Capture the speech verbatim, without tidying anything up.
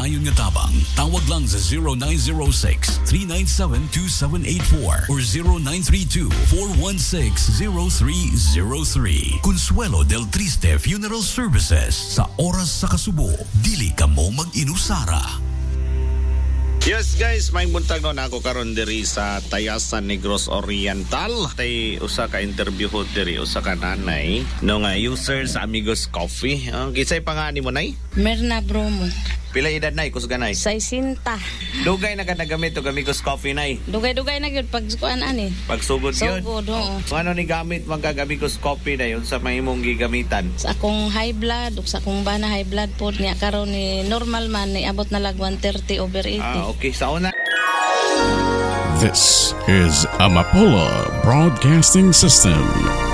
maayon nga tabang. Tawag lang sa zero nine zero six, three nine seven, two seven eight four or zero nine three two, four one six, zero three zero three. Consuelo del Triste Funeral Services. Sa oras sa kasubo, dili ka mo mag-inusara. Yes guys, may buntag no na ako karon diri sa Tayasan Negros Oriental. Tay usa ka interview ho diri usa ka nanay no nga user sa Amigos Coffee. Ang uh, kisay pangani mo nay? Merna Bromo. Pila edad nay kusga nay? Saisinta. Dugay na ka nagamit og Amigos Coffee nay. Dugay-dugay na gyud pag kuan ani. Pagsugod gyud. Sugod oo. So, ano ni gamit man kag Amigos Coffee nay unsa may imong gigamitan? Sa akong high blood ug sa akong bana high blood pod niya karon ni normal man ni abot na lag one thirty over eighty. Ah, okay sa una. This is Amapola Broadcasting System.